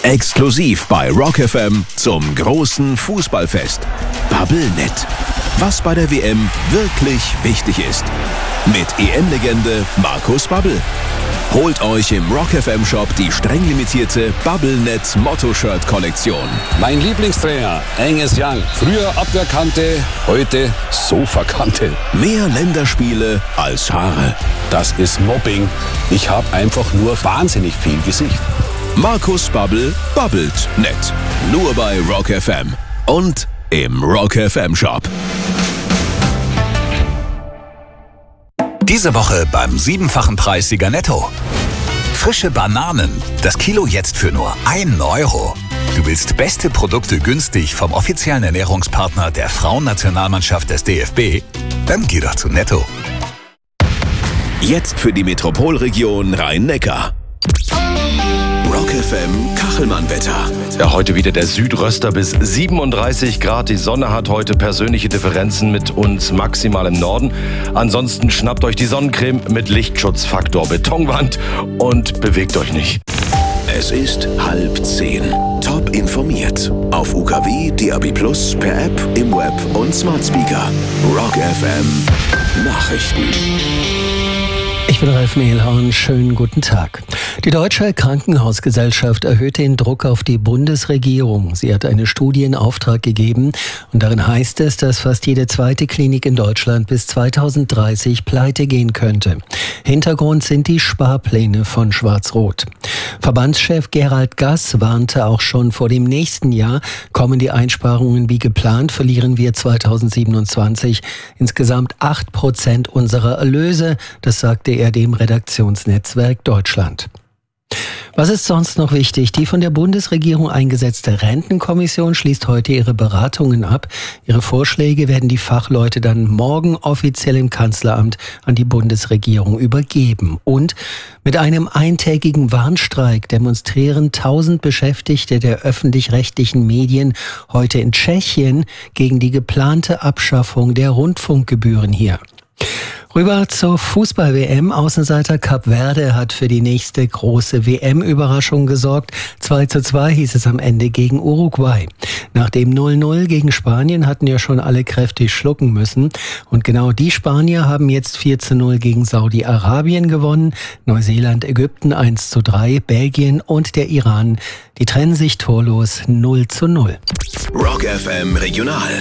Exklusiv bei Rock FM zum großen Fußballfest. Bubblenet. Was bei der WM wirklich wichtig ist. Mit EM-Legende Markus Babbel. Holt euch im Rock FM Shop die streng limitierte Bubblenet Motto-Shirt-Kollektion. Mein Lieblingstrainer, Angus Young. Früher Abwehrkante, heute Sofakante. Mehr Länderspiele als Haare. Das ist Mobbing. Ich habe einfach nur wahnsinnig viel Gesicht. Markus Babbel babbelt nett. Nur bei Rock FM und im Rock FM Shop. Diese Woche beim 7-fachen Preissieger Netto. Frische Bananen. Das Kilo jetzt für nur 1 Euro. Du willst beste Produkte günstig vom offiziellen Ernährungspartner der Frauennationalmannschaft des DFB? Dann geh doch zu Netto. Jetzt für die Metropolregion Rhein-Neckar. Rock FM Kachelmann-Wetter. Ja, heute wieder der Südröster bis 37 Grad. Die Sonne hat heute persönliche Differenzen mit uns maximal im Norden. Ansonsten schnappt euch die Sonnencreme mit Lichtschutzfaktor Betonwand und bewegt euch nicht. Es ist 9:30. Top informiert. Auf UKW, DAB+, per App, im Web und Smart Speaker. Rock FM Nachrichten. Ich bin Ralf Mehlhorn, schönen guten Tag. Die Deutsche Krankenhausgesellschaft erhöht den Druck auf die Bundesregierung. Sie hat eine Studie in Auftrag gegeben und darin heißt es, dass fast jede zweite Klinik in Deutschland bis 2030 pleite gehen könnte. Hintergrund sind die Sparpläne von Schwarz-Rot. Verbandschef Gerald Gass warnte auch schon vor dem nächsten Jahr, kommen die Einsparungen wie geplant, verlieren wir 2027 insgesamt 8% unserer Erlöse. Das sagte er dem Redaktionsnetzwerk Deutschland. Was ist sonst noch wichtig? Die von der Bundesregierung eingesetzte Rentenkommission schließt heute ihre Beratungen ab. Ihre Vorschläge werden die Fachleute dann morgen offiziell im Kanzleramt an die Bundesregierung übergeben. Und mit einem eintägigen Warnstreik demonstrieren 1000 Beschäftigte der öffentlich-rechtlichen Medien heute in Tschechien gegen die geplante Abschaffung der Rundfunkgebühren hier. Rüber zur Fußball-WM. Außenseiter Kap Verde hat für die nächste große WM-Überraschung gesorgt. 2:2 hieß es am Ende gegen Uruguay. Nach dem 0:0 gegen Spanien hatten ja schon alle kräftig schlucken müssen. Und genau die Spanier haben jetzt 4:0 gegen Saudi-Arabien gewonnen. Neuseeland, Ägypten 1:3, Belgien und der Iran, die trennen sich torlos 0:0. Rock FM Regional.